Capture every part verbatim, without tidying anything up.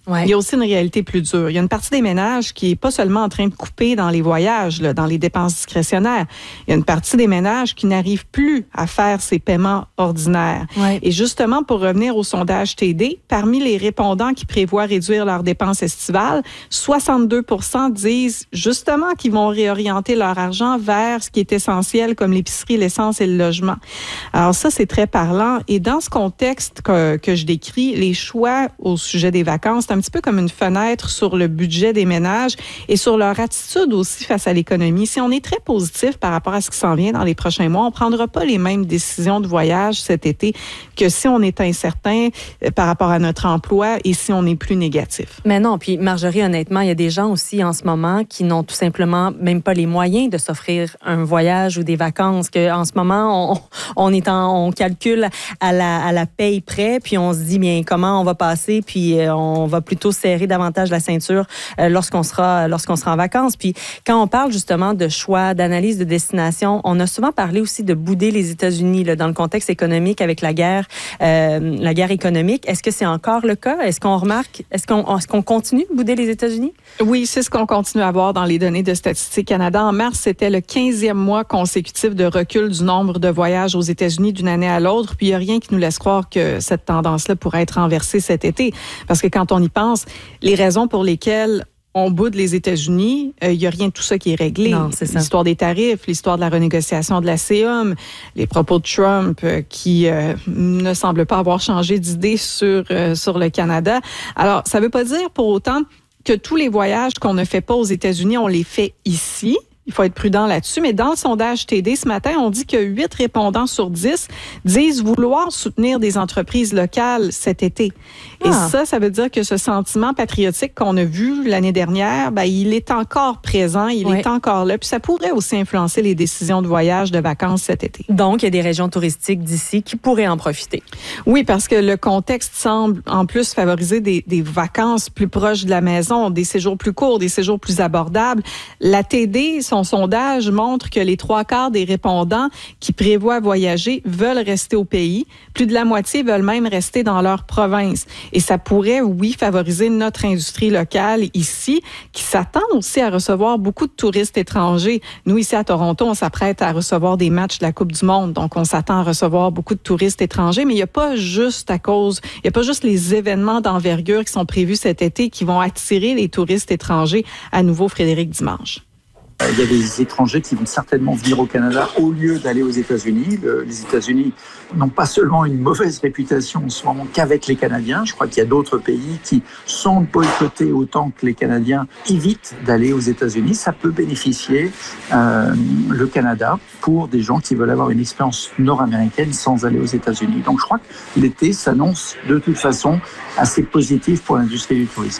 Ouais. Il y a aussi une réalité plus dure. Il y a une partie des ménages qui est pas seulement en train de couper dans les voyages, là, dans les dépenses discrétionnaires. Il y a une partie des ménages qui n'arrivent plus à faire ces paiements ordinaires. Ouais. Et justement, pour revenir au sondage T D, parmi les répondants qui prévoient réduire leurs dépenses estivales, soixante-deux pour cent disent justement qu'ils vont réorienter leur argent vers ce qui est essentiel comme l'épicerie, l'essence et le logement. Alors ça, c'est très parlant. Et dans ce contexte que, que je décris, les choix au sujet des vacances, c'est un petit peu comme une fenêtre sur le budget des ménages et sur leur attitude aussi face à l'économie. Si on est très positif par rapport à ce qui s'en vient dans les prochains mois, on ne prendra pas les mêmes décisions de voyage cet été que si on est incertain par rapport à notre emploi et si on est plus négatif. Mais non, puis Marjorie, honnêtement, il y a des gens aussi en ce moment qui n'ont tout simplement même pas les moyens de s'offrir un voyage ou des vacances. Que en ce moment, on, on est en, on calcule à la, à la paye près, puis on se dit bien comment on va passer, puis euh, on va plutôt serrer davantage la ceinture euh, lorsqu'on sera lorsqu'on sera en vacances. Puis quand on parle justement de choix, d'analyse de destination, on a souvent parlé aussi de bouder les États-Unis là, dans le contexte économique avec la guerre, euh, la guerre économique. Est-ce que c'est encore le cas? Est-ce qu'on remarque, est-ce qu'on, est-ce qu'on continue de bouder les États-Unis? Oui, c'est ce qu'on continue à voir dans les données de Statistique Canada. En mars, c'était le quinzième mois consécutif de recul du nombre de voyages aux États-Unis d'une année à l'autre. Puis il n'y a rien qui nous laisse croire que cette tendance-là pourrait être renversée cet été. Parce que quand on y pense, les raisons pour lesquelles on boude les États-Unis, il euh, n'y a rien de tout ça qui est réglé. Non, c'est ça. L'histoire des tarifs, l'histoire de la renégociation de la C O M, les propos de Trump euh, qui euh, ne semblent pas avoir changé d'idée sur, euh, sur le Canada. Alors, ça ne veut pas dire pour autant que tous les voyages qu'on ne fait pas aux États-Unis, on les fait ici. Il faut être prudent là-dessus. Mais dans le sondage T D ce matin, on dit que huit répondants sur dix disent vouloir soutenir des entreprises locales cet été. Ah. Et ça, ça veut dire que ce sentiment patriotique qu'on a vu l'année dernière, ben, il est encore présent, il oui. est encore là. Puis ça pourrait aussi influencer les décisions de voyage, de vacances cet été. Donc, il y a des régions touristiques d'ici qui pourraient en profiter. Oui, parce que le contexte semble en plus favoriser des, des vacances plus proches de la maison, des séjours plus courts, des séjours plus abordables. La T D, son sondage montre que les trois quarts des répondants qui prévoient voyager veulent rester au pays. Plus de la moitié veulent même rester dans leur province. Et ça pourrait, oui, favoriser notre industrie locale ici, qui s'attend aussi à recevoir beaucoup de touristes étrangers. Nous, ici à Toronto, on s'apprête à recevoir des matchs de la Coupe du Monde. Donc, on s'attend à recevoir beaucoup de touristes étrangers. Mais il n'y a pas juste à cause, il n'y a pas juste les événements d'envergure qui sont prévus cet été qui vont attirer les touristes étrangers à nouveau, Frédéric Dimanche. Il y a des étrangers qui vont certainement venir au Canada au lieu d'aller aux États-Unis. Le, les États-Unis n'ont pas seulement une mauvaise réputation en ce moment qu'avec les Canadiens. Je crois qu'il y a d'autres pays qui, sans boycotter autant que les Canadiens, évitent d'aller aux États-Unis. Ça peut bénéficier euh, le Canada pour des gens qui veulent avoir une expérience nord-américaine sans aller aux États-Unis. Donc je crois que l'été s'annonce de toute façon assez positif pour l'industrie du tourisme.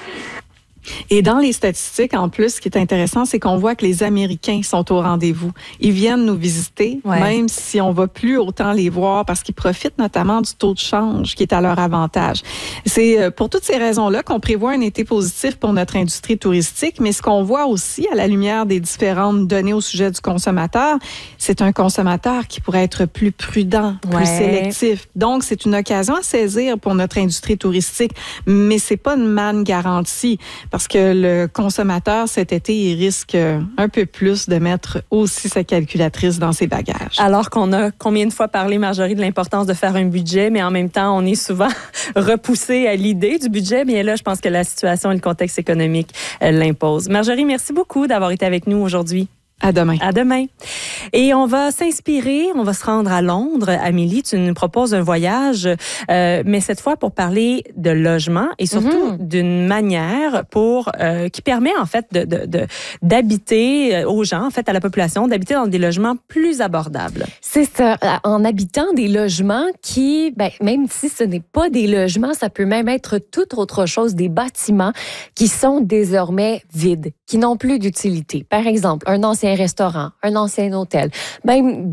Et dans les statistiques, en plus, ce qui est intéressant, c'est qu'on voit que les Américains sont au rendez-vous. Ils viennent nous visiter, ouais. même si on ne va plus autant les voir, parce qu'ils profitent notamment du taux de change qui est à leur avantage. C'est pour toutes ces raisons-là qu'on prévoit un été positif pour notre industrie touristique, mais ce qu'on voit aussi à la lumière des différentes données au sujet du consommateur, c'est un consommateur qui pourrait être plus prudent, plus ouais. sélectif. Donc, c'est une occasion à saisir pour notre industrie touristique, mais c'est pas une manne garantie. Parce que le consommateur, cet été, il risque un peu plus de mettre aussi sa calculatrice dans ses bagages. Alors qu'on a combien de fois parlé, Marjorie, de l'importance de faire un budget, mais en même temps, on est souvent repoussé à l'idée du budget. Bien là, je pense que la situation et le contexte économique euh, l'imposent. Marjorie, merci beaucoup d'avoir été avec nous aujourd'hui. À demain. À demain. Et on va s'inspirer, on va se rendre à Londres. Amélie, tu nous proposes un voyage, euh, mais cette fois pour parler de logement et surtout mm-hmm. d'une manière pour euh, qui permet en fait de, de, de d'habiter aux gens, en fait à la population, d'habiter dans des logements plus abordables. C'est ça, en habitant des logements qui, ben, même si ce n'est pas des logements, ça peut même être toute autre chose, des bâtiments qui sont désormais vides, qui n'ont plus d'utilité. Par exemple, un ancien restaurant, un ancien hôtel, même des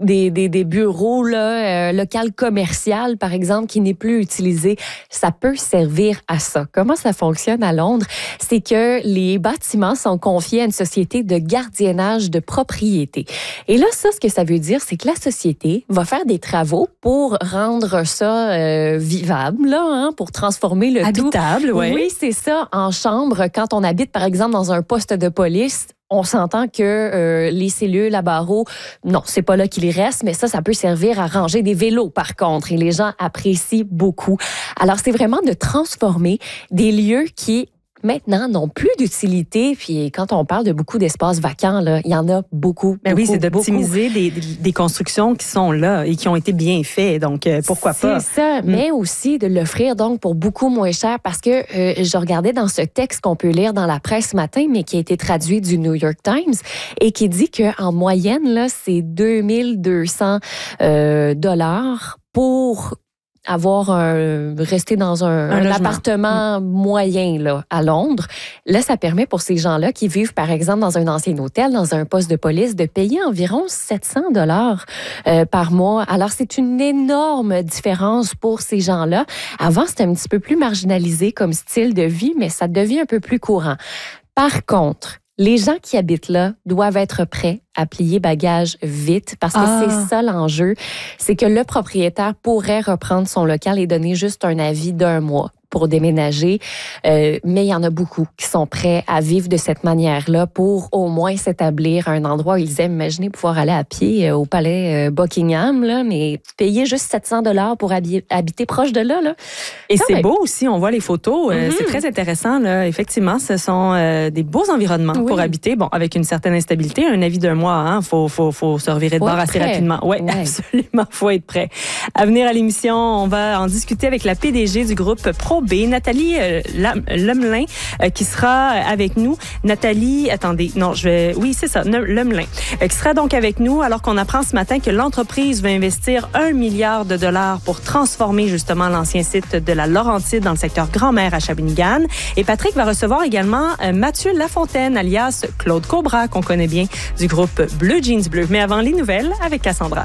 des, des, des bureaux, là, euh, local commercial, par exemple, qui n'est plus utilisé, ça peut servir à ça. Comment ça fonctionne à Londres? C'est que les bâtiments sont confiés à une société de gardiennage de propriété. Et là, ça, ce que ça veut dire, c'est que la société va faire des travaux pour rendre ça euh, vivable, là, hein, pour transformer le Habitable, tout. Habitable, oui. Oui, c'est ça. En chambre, quand on habite, par exemple, dans un poste de police, on s'entend que euh, les cellules à barreaux, non, c'est pas là qu'il y reste, mais ça, ça peut servir à ranger des vélos, par contre, et les gens apprécient beaucoup. Alors, c'est vraiment de transformer des lieux qui maintenant n'ont plus d'utilité. Puis quand on parle de beaucoup d'espaces vacants, là, il y en a beaucoup. Ben beaucoup oui, c'est d'optimiser des, des constructions qui sont là et qui ont été bien faites. Donc, euh, pourquoi pas? C'est ça, mm. mais aussi de l'offrir donc pour beaucoup moins cher parce que euh, je regardais dans ce texte qu'on peut lire dans la presse ce matin, mais qui a été traduit du New York Times et qui dit qu'en moyenne, là, c'est deux mille deux cents euh, dollars pour avoir un, rester dans un, un, un appartement mmh. moyen là, à Londres. Là, ça permet pour ces gens-là qui vivent, par exemple, dans un ancien hôtel, dans un poste de police, de payer environ sept cents dollars euh, par mois. Alors, c'est une énorme différence pour ces gens-là. Avant, c'était un petit peu plus marginalisé comme style de vie, mais ça devient un peu plus courant. Par contre, les gens qui habitent là doivent être prêts à plier bagages vite parce que ah. c'est ça l'enjeu. C'est que le propriétaire pourrait reprendre son local et donner juste un avis d'un mois pour déménager. Euh, mais il y en a beaucoup qui sont prêts à vivre de cette manière-là pour au moins s'établir à un endroit où ils aiment. Imaginez pouvoir aller à pied au palais Buckingham, là, mais payer juste sept cents dollars pour habi- habiter proche de là. là. Et ça, c'est mais... beau aussi, on voit les photos. Mm-hmm. Euh, c'est très intéressant. Là. Effectivement, ce sont euh, des beaux environnements oui. pour habiter. Bon, avec une certaine instabilité, un avis d'un mois, il hein, faut, faut, faut se revirer de bord assez prêt. rapidement. Oui, ouais. absolument, il faut être prêt. À venir à l'émission, on va en discuter avec la P D G du groupe Pro B, Nathalie euh, Lemelin, euh, qui sera avec nous. Nathalie, attendez, non, je vais, oui, c'est ça, Lemelin, euh, qui sera donc avec nous alors qu'on apprend ce matin que l'entreprise va investir un milliard de dollars pour transformer justement l'ancien site de la Laurentide dans le secteur Grand-Mère à Shawinigan. Et Patrick va recevoir également euh, Mathieu Lafontaine, alias Claude Cobra, qu'on connaît bien, du groupe Bleu Jeans Bleu. Mais avant les nouvelles, avec Cassandra.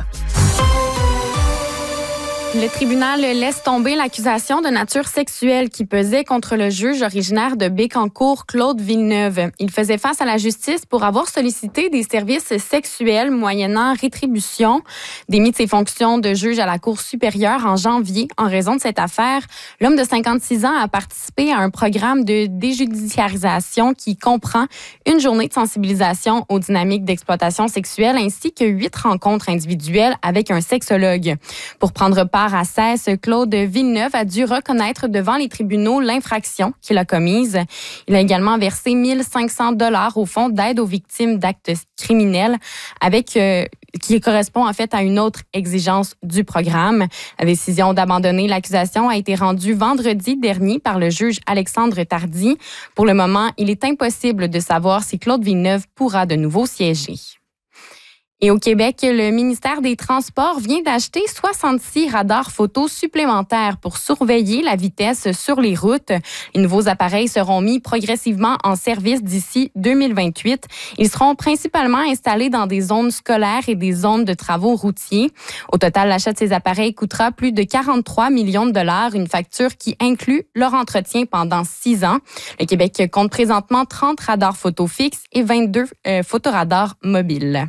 Le tribunal laisse tomber l'accusation de nature sexuelle qui pesait contre le juge originaire de Bécancour, Claude Villeneuve. Il faisait face à la justice pour avoir sollicité des services sexuels moyennant rétribution. Démis de ses fonctions de juge à la Cour supérieure en janvier en raison de cette affaire, l'homme de cinquante-six ans a participé à un programme de déjudiciarisation qui comprend une journée de sensibilisation aux dynamiques d'exploitation sexuelle ainsi que huit rencontres individuelles avec un sexologue. Pour prendre part à cesse, Claude Villeneuve a dû reconnaître devant les tribunaux l'infraction qu'il a commise. Il a également versé mille cinq cents dollars au fonds d'aide aux victimes d'actes criminels, avec euh, qui correspond en fait à une autre exigence du programme. La décision d'abandonner l'accusation a été rendue vendredi dernier par le juge Alexandre Tardy. Pour le moment, il est impossible de savoir si Claude Villeneuve pourra de nouveau siéger. Et au Québec, le ministère des Transports vient d'acheter soixante-six radars photos supplémentaires pour surveiller la vitesse sur les routes. Les nouveaux appareils seront mis progressivement en service d'ici deux mille vingt-huit. Ils seront principalement installés dans des zones scolaires et des zones de travaux routiers. Au total, l'achat de ces appareils coûtera plus de quarante-trois millions de dollars, une facture qui inclut leur entretien pendant six ans. Le Québec compte présentement trente radars photos fixes et vingt-deux euh, photoradars mobiles.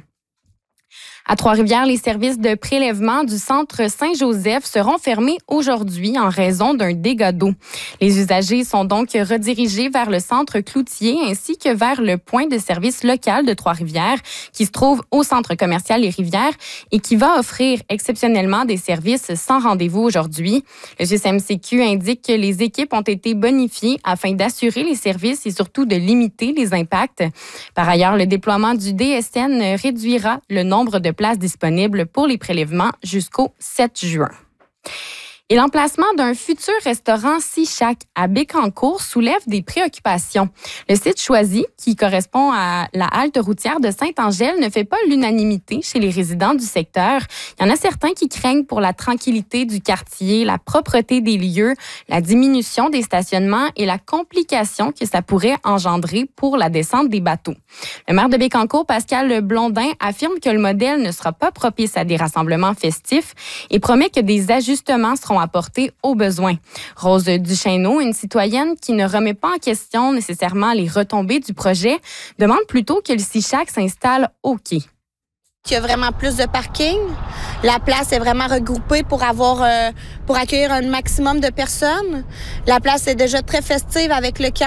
À Trois-Rivières, les services de prélèvement du centre Saint-Joseph seront fermés aujourd'hui en raison d'un dégât d'eau. Les usagers sont donc redirigés vers le centre Cloutier ainsi que vers le point de service local de Trois-Rivières qui se trouve au centre commercial Les Rivières et qui va offrir exceptionnellement des services sans rendez-vous aujourd'hui. Le G S M C Q indique que les équipes ont été bonifiées afin d'assurer les services et surtout de limiter les impacts. Par ailleurs, le déploiement du D S N réduira le nombre de places disponibles pour les prélèvements jusqu'au sept juin. Et l'emplacement d'un futur restaurant Seashack à Bécancour soulève des préoccupations. Le site choisi, qui correspond à la halte routière de Sainte-Angèle, ne fait pas l'unanimité chez les résidents du secteur. Il y en a certains qui craignent pour la tranquillité du quartier, la propreté des lieux, la diminution des stationnements et la complication que ça pourrait engendrer pour la descente des bateaux. Le maire de Bécancour, Pascal Blondin, affirme que le modèle ne sera pas propice à des rassemblements festifs et promet que des ajustements seront apportés aux besoins. Rose Duchesneau, une citoyenne qui ne remet pas en question nécessairement les retombées du projet, demande plutôt que le Seashack s'installe au quai. Il y a vraiment plus de parking. La place est vraiment regroupée pour avoir euh, pour accueillir un maximum de personnes. La place est déjà très festive avec le camp.